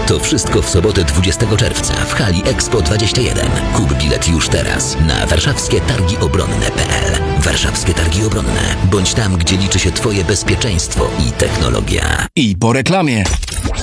To wszystko w sobotę 20 czerwca w hali Expo 21. Kup bilet już teraz na warszawskietargiobronne.pl. Warszawskie Targi Obronne. Bądź tam, gdzie liczy się Twoje bezpieczeństwo i technologia. I po reklamie.